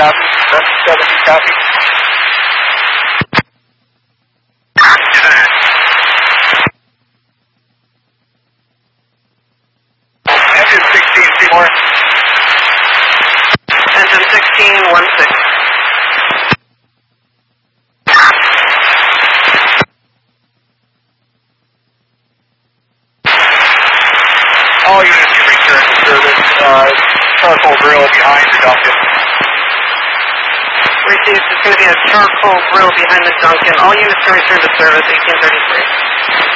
copy. 70 copy. Engine 16, Seymour. Engine 16, 16. All units can return to service. Charcoal grill behind the Duncan. Received. It's going to be a charcoal grill behind the Duncan. All units can return to service, 1833.